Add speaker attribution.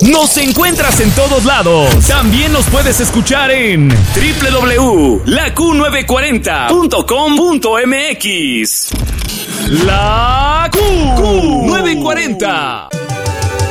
Speaker 1: Nos encuentras en todos lados. También nos puedes escuchar en www.laQ940.com.mx. La Q940.